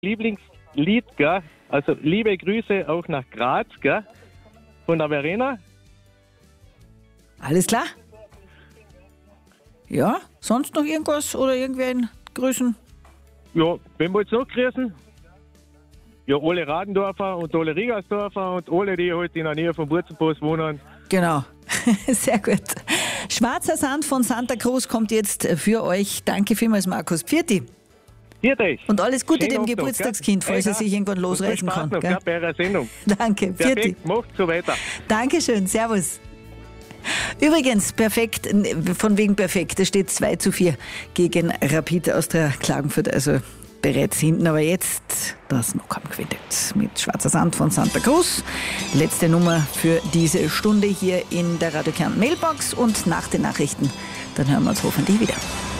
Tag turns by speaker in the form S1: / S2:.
S1: Lieblingslied, gell? Also liebe Grüße auch nach Graz, gell? Von der Verena.
S2: Alles klar? Ja, sonst noch irgendwas oder irgendwen grüßen?
S1: Ja, wen wollt's noch grüßen? Ja, alle Radendorfer und alle Riegersdorfer und alle, die heute in der Nähe vom Wurzelbos wohnen.
S2: Genau, sehr gut. Schwarzer Sand von Santa Cruz kommt jetzt für euch. Danke vielmals, Markus. Pfiati. Und alles Gute dem Geburtstagskind, falls er sich irgendwann losreißen kann.
S1: Noch,
S2: gell?
S1: Bei eurer Sendung.
S2: Danke, Pfiati.
S1: Perfekt, macht so weiter.
S2: Dankeschön, servus. Übrigens, perfekt, von wegen perfekt, es steht 2:4 gegen Rapid Austria Klagenfurt, also bereits hinten, aber jetzt das noch am Quintet mit Schwarzer Sand von Santa Cruz. Letzte Nummer für diese Stunde hier in der Radio Kärnten Mailbox und nach den Nachrichten, dann hören wir uns hoffentlich wieder.